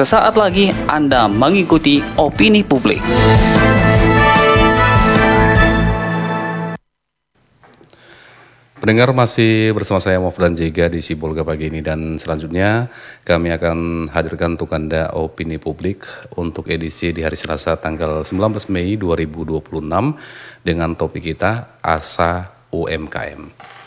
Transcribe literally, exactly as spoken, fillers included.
Sesaat lagi Anda mengikuti Opini Publik. Pendengar, masih bersama saya Mofdan Jega di Sibolga pagi ini, dan selanjutnya kami akan hadirkan untuk Anda Opini Publik untuk edisi di hari Selasa tanggal sembilan belas Mei dua ribu dua puluh enam dengan topik kita Asa U M K M.